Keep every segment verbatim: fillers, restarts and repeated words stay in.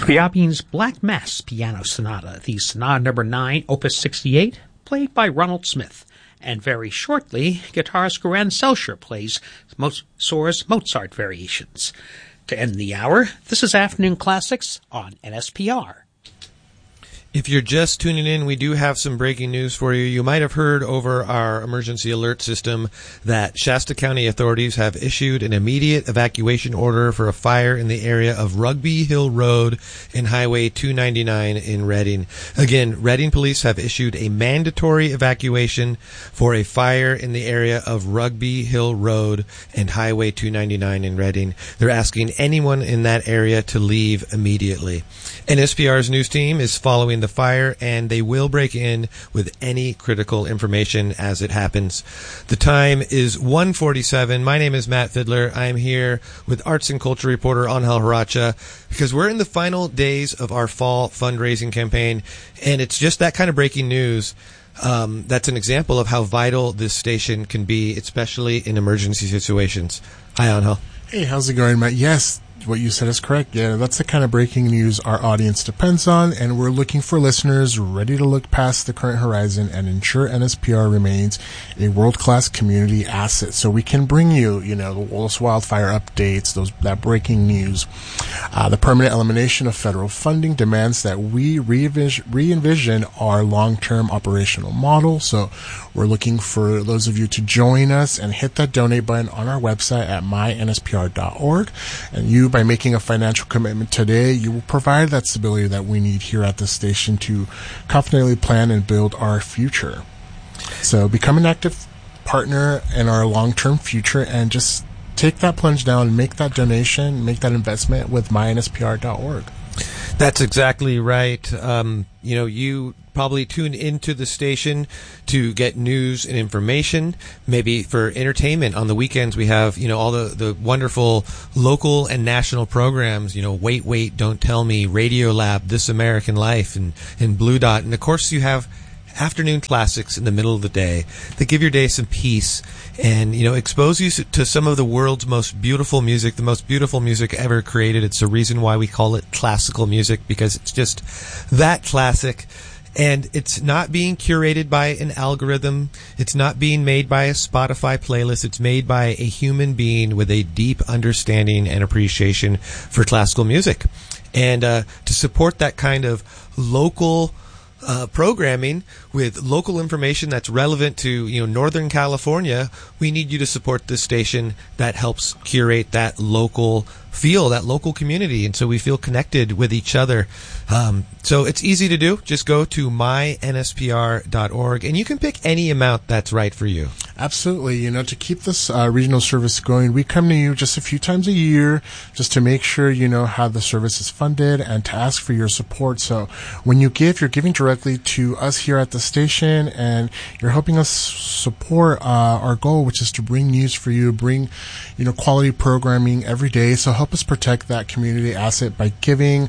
Scriabin's Black Mass Piano Sonata, the Sonata number nine, opus sixty-eight, played by Ronald Smith. And very shortly, guitarist Goran Selcher plays Sohr's Mozart Variations. To end the hour, this is Afternoon Classics on N S P R. If you're just tuning in, we do have some breaking news for you. You might have heard over our emergency alert system that Shasta County authorities have issued an immediate evacuation order for a fire in the area of Rugby Hill Road and Highway two ninety-nine in Reading. Again, Reading police have issued a mandatory evacuation for a fire in the area of Rugby Hill Road and Highway two ninety-nine in Reading. They're asking anyone in that area to leave immediately. N S P R's news team is following the fire, and they will break in with any critical information as it happens. The time is one forty-seven. My name is Matt Fiddler. I'm here with arts and culture reporter Angel Haracha because we're in the final days of our fall fundraising campaign, and it's just that kind of breaking news. Um, that's an example of how vital this station can be, especially in emergency situations. Hi, Angel. Hey, how's it going, Matt? Yes, what you said is correct. Yeah, that's the kind of breaking news our audience depends on, and we're looking for listeners ready to look past the current horizon and ensure N S P R remains a world-class community asset so we can bring you, you know, those wildfire updates, those that breaking news. Uh, the permanent elimination of federal funding demands that we re-envision, re-envision our long-term operational model, so we're looking for those of you to join us and hit that donate button on our website at my N S P R dot org, and you, by making a financial commitment today, you will provide that stability that we need here at the station to confidently plan and build our future. So become an active partner in our long-term future and just take that plunge down and make that donation, make that investment with my N S P R dot org. That's exactly right. Um, you know, you probably tune into the station to get news and information, maybe for entertainment. On the weekends, we have, you know, all the, the wonderful local and national programs, you know, Wait, Wait, Don't Tell Me, Radio Lab, This American Life, and, and Blue Dot. And, of course, you have afternoon classics in the middle of the day that give your day some peace and, you know, expose you to some of the world's most beautiful music, the most beautiful music ever created. It's the reason why we call it classical music, because it's just that classic. And it's not being curated by an algorithm. It's not being made by a Spotify playlist. It's made by a human being with a deep understanding and appreciation for classical music. And uh, to support that kind of local Uh, programming with local information that's relevant to, you know, Northern California, we need you to support this station that helps curate that local feel, that local community, and so we feel connected with each other. Um, so it's easy to do. Just go to my N S P R dot org, and you can pick any amount that's right for you. Absolutely. You know, to keep this uh, regional service going, we come to you just a few times a year just to make sure you know how the service is funded and to ask for your support. So when you give, you're giving directly to us here at the station, and you're helping us support uh, our goal, which is to bring news for you, bring, you know, quality programming every day. So help us protect that community asset by giving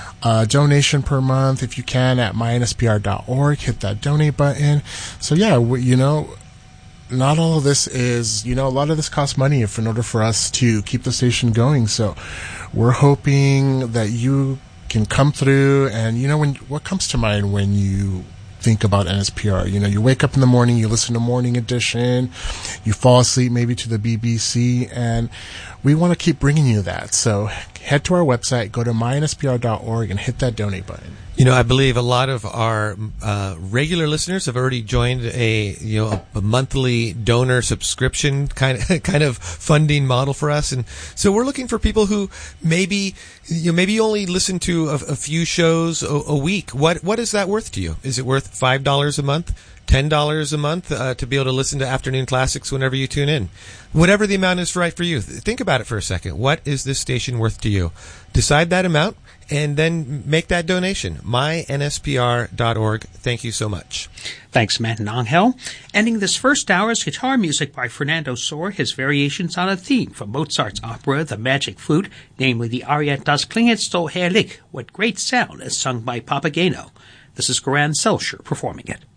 a donation per month if you can at my N S P R dot org. Hit that donate button. So yeah, we, you know, not all of this is, you know, a lot of this costs money if in order for us to keep the station going. So we're hoping that you can come through, and, you know, when what comes to mind when you think about N S P R? You know, you wake up in the morning, you listen to Morning Edition, you fall asleep maybe to the B B C, and we want to keep bringing you that. So head to our website, go to my N S P R dot org, and hit that donate button. You know, I believe a lot of our uh, regular listeners have already joined a, you know, a, a monthly donor subscription kind of kind of funding model for us, and so we're looking for people who maybe, you know, maybe you only listen to a, a few shows a, a week. What what is that worth to you? Is it worth five dollars a month? ten dollars a month uh, to be able to listen to Afternoon Classics whenever you tune in? Whatever the amount is right for you. Think about it for a second. What is this station worth to you? Decide that amount and then make that donation. my N S P R dot org. Thank you so much. Thanks, Matt and Angel. Ending this first hour is guitar music by Fernando Sohr, his variations on a theme from Mozart's opera, The Magic Flute, namely the aria Das klinget so herrlich, What Great Sound, as sung by Papageno. This is Goran Selcher performing it.